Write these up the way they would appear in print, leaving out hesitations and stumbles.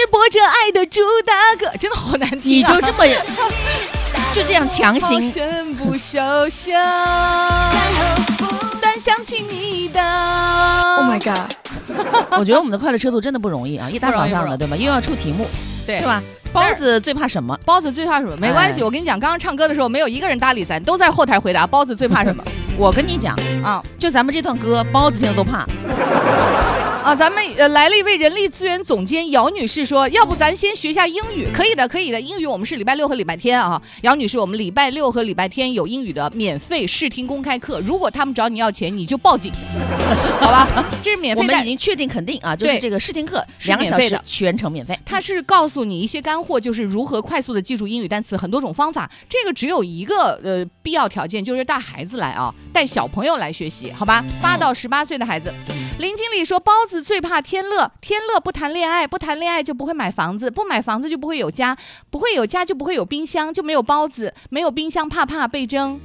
播着爱的朱大哥，真的好难听、啊。 你就这么就这样强行， 身不受伤，但想起你的。Oh my god！ 我觉得我们的快乐车组真的不容易啊，一大早上的，对吧？又要出题目， 对吧？包子最怕什么？ 包子最怕什么？没关系，我跟你讲，刚刚唱歌的时候没有一个人搭理咱，都在后台回答包子最怕什么。 我跟你讲啊， 就咱们这段歌，包子现在都怕。 啊，咱们来了一位人力资源总监姚女士说，要不咱先学下英语？可以的，可以的。英语我们是礼拜六和礼拜天啊。姚女士，我们礼拜六和礼拜天有英语的免费试听公开课，如果他们找你要钱，你就报警，好吧？这是免费的， 我们已经确定肯定啊，就是这个试听课2个小时全程免费。 它是告诉你一些干货，就是如何快速的记住英语单词，很多种方法。这个只有一个必要条件，就是带孩子来啊，带小朋友来学习，好吧？8到18岁的孩子。林经理说，包子最怕天乐，天乐不谈恋爱，不谈恋爱就不会买房子，不买房子就不会有家，不会有家就不会有冰箱，就没有包子，没有冰箱怕被蒸。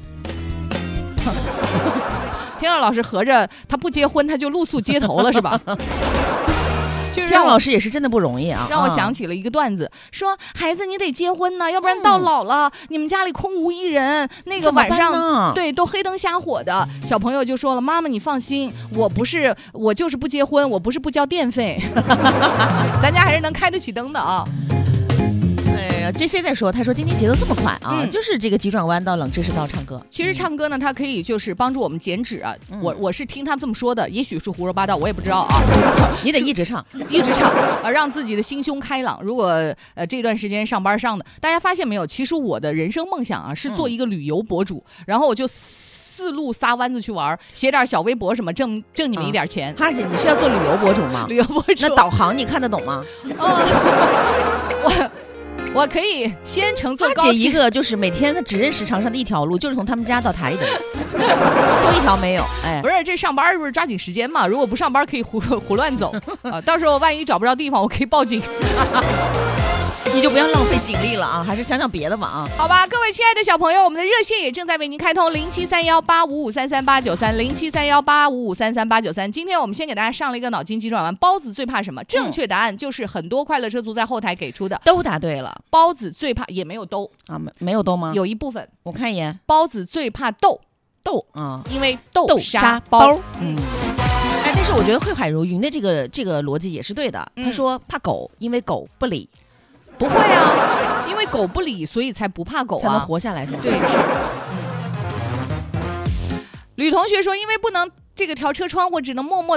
天乐老师合着他不结婚他就露宿街头了是吧？ 姜老师也是真的不容易啊， 让我想起了一个段子，说孩子你得结婚呢，要不然到老了、你们家里空无一人，那个晚上对都黑灯瞎火的。小朋友就说了，妈妈你放心，我就是不结婚，我不是不交电费，咱家还是能开得起灯的啊。 JC 在说，他说今天节奏这么快啊，就是这个急转弯到冷知识到唱歌。 其实唱歌呢，它可以就是帮助我们减脂啊。我是听他这么说的，也许是胡说八道，我也不知道啊。 你得一直唱， 一直唱让自己的心胸开朗。如果这段时间上班上的，大家发现没有？其实我的人生梦想啊是做一个旅游博主，然后我就4路撒弯子去玩，写点小微博什么，挣你们一点钱。 哈姐，你是要做旅游博主吗？ 旅游博主。 那导航你看得懂吗？ 我可以先乘坐高铁。 他姐一个就是每天他只认识长沙的一条路，就是从他们家到台的，多一条没有。哎， 不是这上班是不是抓紧时间嘛？如果不上班可以胡乱走啊，到时候万一找不着地方，我可以报警。 你就不要浪费警力了啊，还是想想别的吧啊。 好吧，各位亲爱的小朋友，我们的热线也正在为您开通，073185533893，073185533893。今天我们先给大家上了一个脑筋急转弯，包子最怕什么？正确答案就是很多快乐车族在后台给出的， 都答对了。 包子最怕也没有都啊，没有都吗？ 有一部分， 我看一眼， 包子最怕豆啊， 因为豆沙包。但是我觉得慧海如云的这个逻辑也是对的。他说怕狗，因为狗不理。 不会啊，因为狗不理，所以才不怕狗啊， 才能活下来。 对，是。吕同学说，因为不能这个调车窗，我只能默默